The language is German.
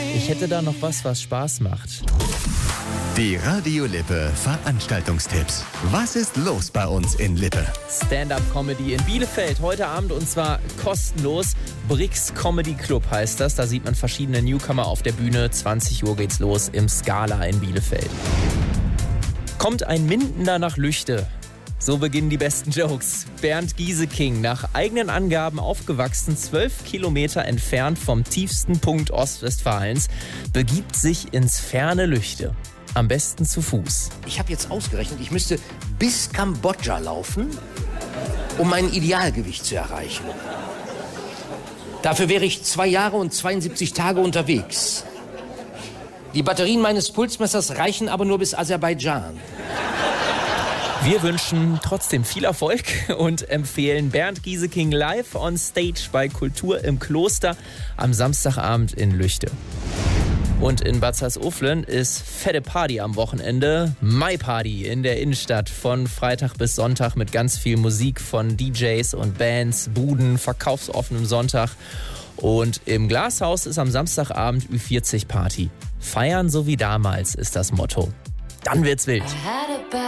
Ich hätte da noch was Spaß macht. Die Radio Lippe Veranstaltungstipps. Was ist los bei uns in Lippe? Stand-up-Comedy in Bielefeld heute Abend und zwar kostenlos. Brix Comedy Club heißt das. Da sieht man verschiedene Newcomer auf der Bühne. 20 Uhr geht's los im Scala in Bielefeld. Kommt ein Mindener nach Lüchte. So beginnen die besten Jokes. Bernd Gieseking, nach eigenen Angaben aufgewachsen, 12 Kilometer entfernt vom tiefsten Punkt Ostwestfalens, begibt sich ins ferne Lüchte. Am besten zu Fuß. Ich habe jetzt ausgerechnet, ich müsste bis Kambodscha laufen, um mein Idealgewicht zu erreichen. Dafür wäre ich 2 Jahre und 72 Tage unterwegs. Die Batterien meines Pulsmessers reichen aber nur bis Aserbaidschan. Wir wünschen trotzdem viel Erfolg und empfehlen Bernd Gieseking live on stage bei Kultur im Kloster am Samstagabend in Lüchte. Und in Bad Salzuflen ist fette Party am Wochenende. Mai Party in der Innenstadt von Freitag bis Sonntag mit ganz viel Musik von DJs und Bands, Buden, verkaufsoffenem Sonntag. Und im Glashaus ist am Samstagabend Ü40 Party. Feiern so wie damals ist das Motto. Dann wird's wild.